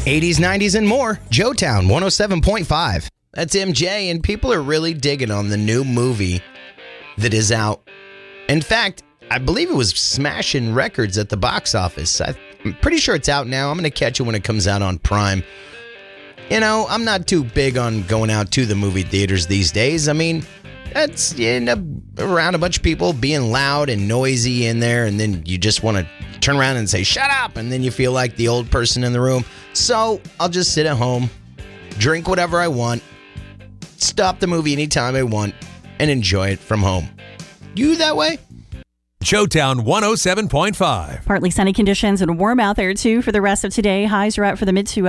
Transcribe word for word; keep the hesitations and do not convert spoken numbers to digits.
eighties, nineties, and more. Joetown one oh seven point five. That's M J, and people are really digging on the new movie that is out. In fact, I believe it was smashing records at the box office. I'm pretty sure it's out now. I'm going to catch it when it comes out on Prime. You know, I'm not too big on going out to the movie theaters these days. I mean, that's you end up around a bunch of people being loud and noisy in there, and then you just want to turn around and say, shut up, and then you feel like the old person in the room. So I'll just sit at home, drink whatever I want, stop the movie anytime I want, and enjoy it from home. You that way? Joetown one oh seven point five. Partly sunny conditions and warm out there, too, for the rest of today. Highs are out for the mid to